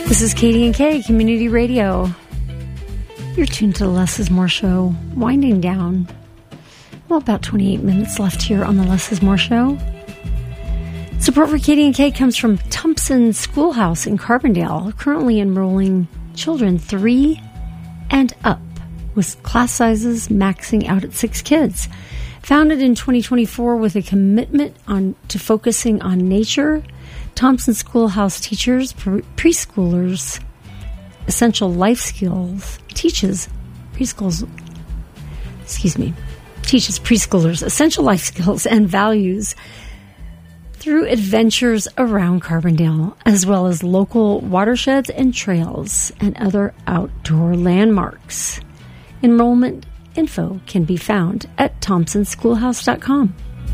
This is KDNK Community Radio. You're tuned to the Less is More Show, winding down. Well, about 28 minutes left here on the Less is More Show. Support for KDNK comes from Thompson Schoolhouse in Carbondale, currently enrolling children 3 and up, with class sizes maxing out at 6 kids. Founded in 2024 with a commitment to focusing on nature, Thompson Schoolhouse teaches preschoolers essential life skills, teaches preschoolers essential life skills and values through adventures around Carbondale, as well as local watersheds and trails and other outdoor landmarks. Enrollment info can be found at thompsonschoolhouse.com.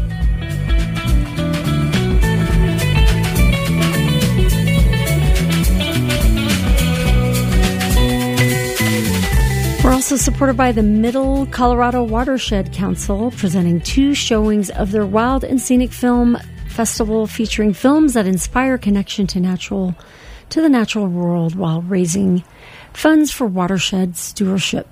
We're also supported by the Middle Colorado Watershed Council, presenting 2 showings of their Wild and Scenic Film Festival, featuring films that inspire connection to the natural world while raising funds for watershed stewardship,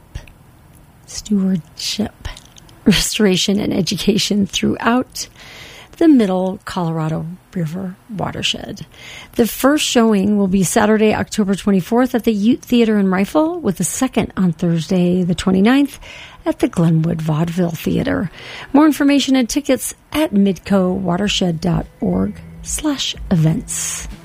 restoration, and education throughout the Middle Colorado River watershed. The first showing will be Saturday, October 24th at the Ute Theater in Rifle, with the second on Thursday, the 29th, at the Glenwood Vaudeville Theater. More information and tickets at midcowatershed.org/events.